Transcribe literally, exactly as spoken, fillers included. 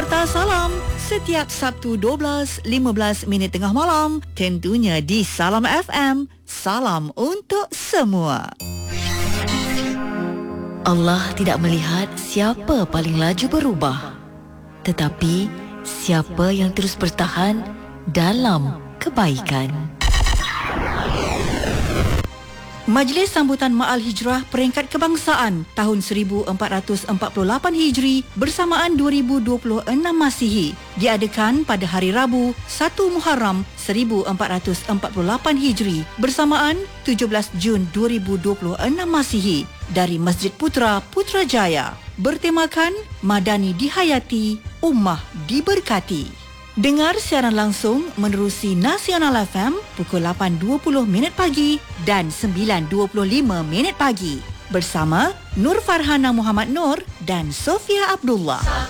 Carta Salam setiap Sabtu dua belas lima belas minit tengah malam, tentunya di Salam F M. Salam untuk semua. Allah tidak melihat siapa paling laju berubah, tetapi siapa yang terus bertahan dalam kebaikan. Majlis Sambutan Ma'al Hijrah Peringkat Kebangsaan tahun seribu empat ratus empat puluh lapan Hijri bersamaan dua ribu dua puluh enam Masihi diadakan pada hari Rabu satu Muharram seribu empat ratus empat puluh lapan Hijri bersamaan tujuh belas Jun dua ribu dua puluh enam Masihi dari Masjid Putra Putrajaya, bertemakan Madani dihayati, Ummah diberkati. Dengar siaran langsung menerusi Nasional F M pukul lapan dua puluh minit pagi dan sembilan dua puluh lima minit pagi bersama Nur Farhana Muhammad Nur dan Sofia Abdullah.